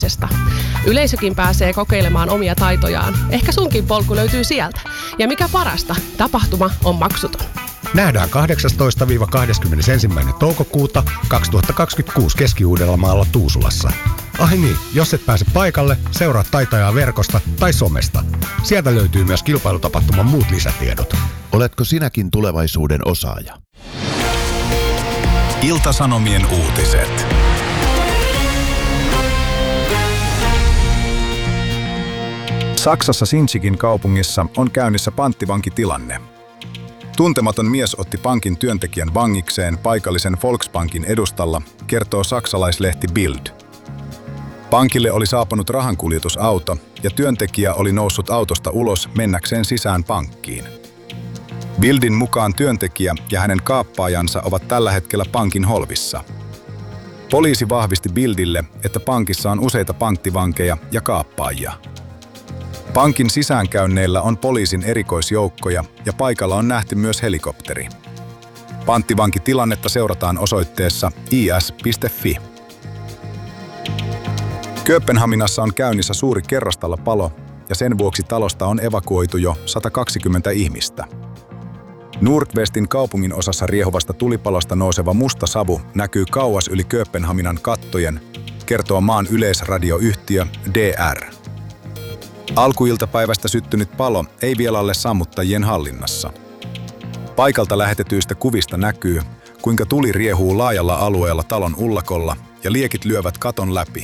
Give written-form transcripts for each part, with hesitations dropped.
Yleisökin pääsee kokeilemaan omia taitojaan. Ehkä sunkin polku löytyy sieltä. Ja mikä parasta, tapahtuma on maksuton. Nähdään 18-21. toukokuuta 2026 Keski-Uudellamaalla Tuusulassa. Ai niin, jos et pääse paikalle, seuraa taitajaa verkosta tai somesta. Sieltä löytyy myös kilpailutapahtuman muut lisätiedot. Oletko sinäkin tulevaisuuden osaaja? Ilta-Sanomien uutiset. Saksassa Sinchikin kaupungissa on käynnissä panttivankitilanne. Tuntematon mies otti pankin työntekijän vangikseen paikallisen Volksbankin edustalla, kertoo saksalaislehti Bild. Pankille oli saapunut rahankuljetusauto ja työntekijä oli noussut autosta ulos mennäkseen sisään pankkiin. Bildin mukaan työntekijä ja hänen kaappaajansa ovat tällä hetkellä pankin holvissa. Poliisi vahvisti Bildille, että pankissa on useita panttivankeja ja kaappaajia. Pankin sisäänkäynneillä on poliisin erikoisjoukkoja ja paikalla on nähty myös helikopteri. Panttivankitilannetta seurataan osoitteessa is.fi. Kööpenhaminassa on käynnissä suuri kerrostalopalo ja sen vuoksi talosta on evakuoitu jo 120 ihmistä. Nordwestin kaupungin osassa riehuvasta tulipalosta nouseva musta savu näkyy kauas yli Kööpenhaminan kattojen, kertoo maan yleisradioyhtiö DR. Alkuiltapäivästä syttynyt palo ei vielä ole sammuttajien hallinnassa. Paikalta lähetetyistä kuvista näkyy, kuinka tuli riehuu laajalla alueella talon ullakolla ja liekit lyövät katon läpi.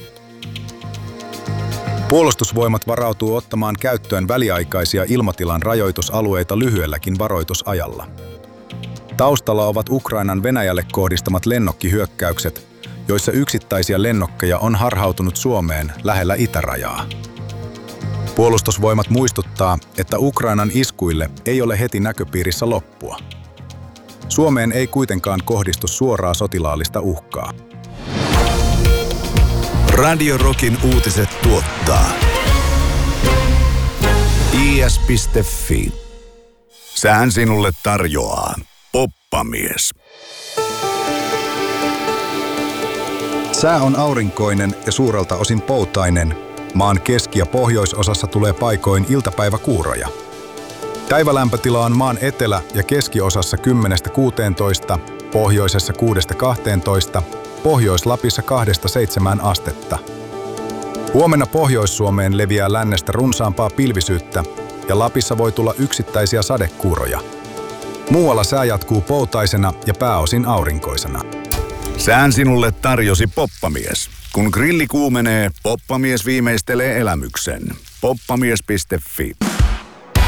Puolustusvoimat varautuu ottamaan käyttöön väliaikaisia ilmatilan rajoitusalueita lyhyelläkin varoitusajalla. Taustalla ovat Ukrainan Venäjälle kohdistamat lennokkihyökkäykset, joissa yksittäisiä lennokkeja on harhautunut Suomeen lähellä itärajaa. Puolustusvoimat muistuttaa, että Ukrainan iskuille ei ole heti näköpiirissä loppua. Suomeen ei kuitenkaan kohdistu suoraa sotilaallista uhkaa. Radio Rockin uutiset tuottaa is.fi. Sään sinulle tarjoaa Poppamies. Sää on aurinkoinen ja suurelta osin poutainen. Maan keski- ja pohjoisosassa tulee paikoin iltapäiväkuuroja. Päivälämpötila on maan etelä- ja keskiosassa 10–16, pohjoisessa 6–12, Pohjois-Lapissa 2–7 astetta. Huomenna Pohjois-Suomeen leviää lännestä runsaampaa pilvisyyttä ja Lapissa voi tulla yksittäisiä sadekuuroja. Muualla sää jatkuu poutaisena ja pääosin aurinkoisena. Sään sinulle tarjosi Poppamies. Kun grilli kuumenee, Poppamies viimeistelee elämyksen. Poppamies.fi.